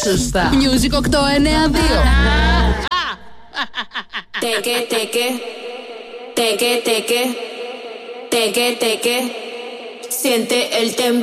Σωστά. Music 892. Teque, teque, teque, teque, teque, teque. Siente el temblor.